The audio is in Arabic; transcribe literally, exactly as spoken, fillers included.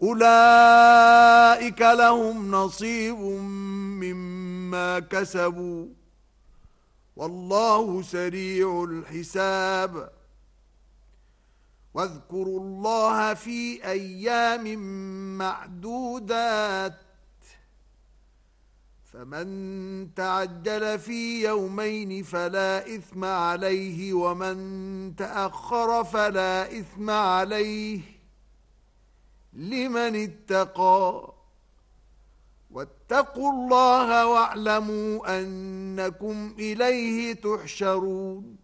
أولئك لهم نصيب مما كسبوا والله سريع الحساب. واذكروا الله في أيام معدودات فمن تعجل في يومين فلا إثم عليه ومن تأخر فلا إثم عليه لمن اتقى. واتقوا الله واعلموا أنكم إليه تحشرون.